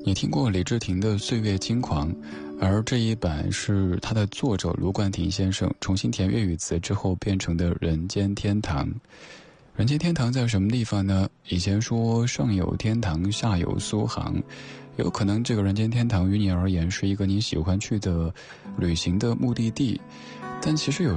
你听过李治廷的《岁月轻狂》，而这一版是他的作者卢冠廷先生重新填粤语词之后变成的《人间天堂》。人间天堂在什么地方呢？以前说上有天堂，下有苏杭，有可能这个人间天堂于你而言是一个你喜欢去的旅行的目的地，但其实有